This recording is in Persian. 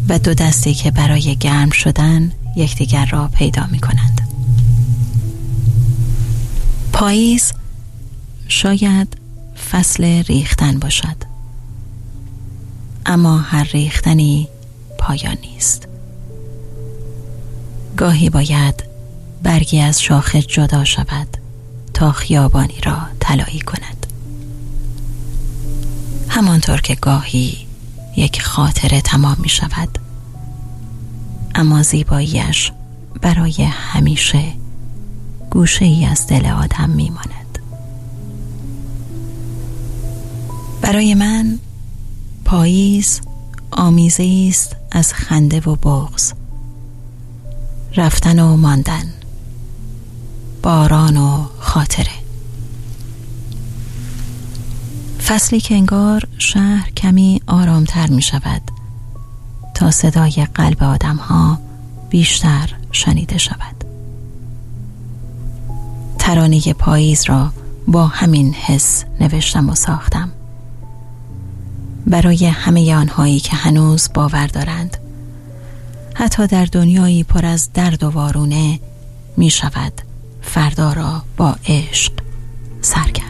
و دو دستی که برای گرم شدن یکدیگر را پیدا می کنند. پاییز شاید فصل ریختن باشد، اما هر ریختنی پایان نیست. گاهی باید برگی از شاخه جدا شود تا خیابانی را طلایی کند، همانطور که گاهی یک خاطره تمام می شود اما زیباییش برای همیشه گوشه ای از دل آدم می ماند. برای من پاییز آمیزه است از خنده و بغض، رفتن و ماندن، باران و خاطره. فصلی که انگار شهر کمی آرامتر می شود تا صدای قلب آدم ها بیشتر شنیده شود. ترانه پاییز را با همین حس نوشتم و ساختم، برای همه آنهایی که هنوز باور دارند حتی در دنیایی پر از درد و وارونه می شود فردا را با عشق سر کرد.